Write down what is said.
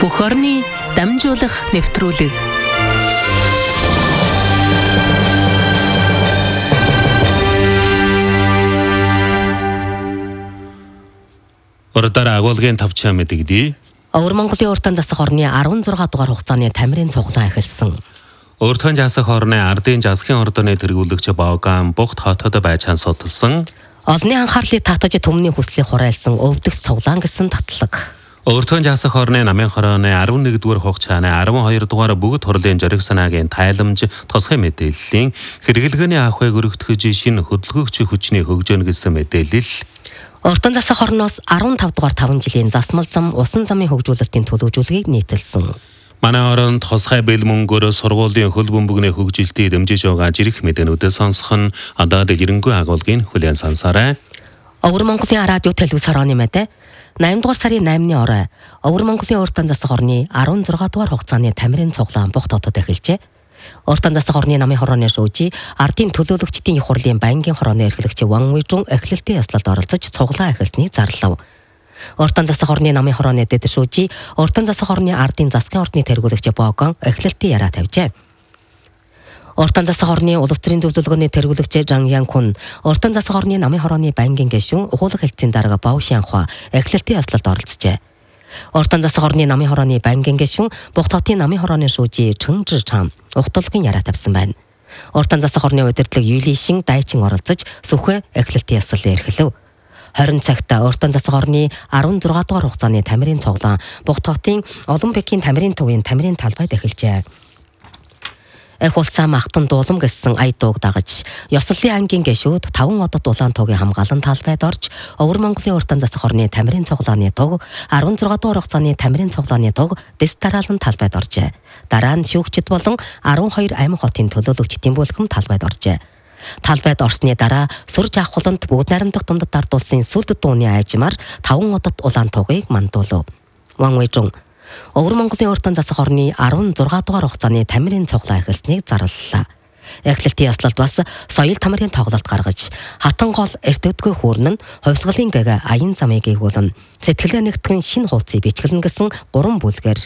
Бүх орны дамжуулах нэвтрүүлэг. Ордоор агуулгын тавчаа мэдэгдээ. Өвөр Монголын уртан засах орны 16 дугаар хугацааны тамирын цуглаан эхэлсэн. Уртан засах орны ардын засгийн ордоны тэргүүлэгч Боган Бухт хотод байж судалсан. Олонний анхаарлыг татаж төмний хүслийг хураалсан өвдөгч цуглаан гэсэн татлаг. Уртан засах орны намын хорооны 11-р хугацааны 12-р бүгд хурлын жориг санаагийн тайламж тосгой мэдээллийн хэрэглгээний ахуйг өргөтгөж шинэ хөдөлгөөгч хүчний хөгжөөнө гэсэн мэдээлэл. Уртан засах орноос 15 дугаар 5 жилийн засмал зам усан замын хөгжүүлэлтийн төлөвлөгөөгийг нийтэлсэн. Манай оронд тусгай бэл мөнгөөр сургуулийн хөл бөмбөгний хөгжилтийг дэмжиж байгаа жирэх мэдээнүүдээ сонсох нь одоо дэлгэрэнгүй агуулгын хүлээн сонсоорой. Өвөр Монголын радио телевиз хорооны мэдээ 8 дугаар сарын 8-ны орой Өвөр Монголын уртан засах орны 16 дугаар хугацааны тамирын цуглаан Бухт хотод эхэлжээ. Уртан засах орны намын хорооны шүүжи ардын төлөөлөгчдийн их хурлын байнгын хорооны эрхлэгч Ван Уйжун эхлэлтийн ёслолд оролцож цуглаан эхэлснийг зарлав. Уртан засах орны намын хорооны дэд шүүжи уртан засах орны ардын засгийн ордны тэргүүлэгч Богон эхлэлтийн яраа тавьжээ. Уртан засах орны улс төрийн зөвлөлгөөний тэргүүлэгч Жан Янкун, уртан засах орны намын хорооны байнгын гишүүн ухуулах хэлтсийн дарга Бао Шянхуа эхлэлтийн ёслолд оролцжээ. Уртан засах орны намын хорооны байнгын гишүүн Бухт хотын намын хорооны шүүжи Чэн Чжам ухталгын яраа тавьсан байна. Уртан засах орны удирдлага Юли Шин дайчин оролцож сүхэ эхлэлтийн ёслолыг эрхлэв. 20 цагт уртан засах орны 16 дугаар хугацааны тамирын цуглаан Бухт хотын Олимпикийн тамирын төвийн тамирын талбайд эхэлжээ. Эх улсаа махтан дуулам гэсэн ая дууг дагаж ёслолын ангийн гишүүд 5 одод улаан тугийн хамгаалан талбайд орж Өвөр Монголын уртан засах орны тамирын цуглааны туг 16 дугаар хугацааны тамирын цуглааны туг дэс дараалан талбайд оржээ. Дараа нь шүүгчд болон 12 амин хотын төлөөлөгчдийн бүлхэм талбайд оржээ. Талбайд орсны дараа Сүрж Авхуланд бүгд найрамдах дундад дардуулсан сүлд дууны айжмаар 5 одод улаан тугийг мандуулав. Ван Уйжун Өвөр Монголын уртан засах орны 16 дугаар хугацааны тамирын цуглаан эхэлснийг зарлалаа. Эхлэлтийн ёслолд бас соёл тамирын тоглолт гаргаж хатан гол эртэгдгөө хүүрнэн хувьсгалын гээ аян замыг ээгүүлэн сэтгэлгээ нэгтгэн шинэ хуудсыг бичгэлнэ гэсэн 3 бүлгээр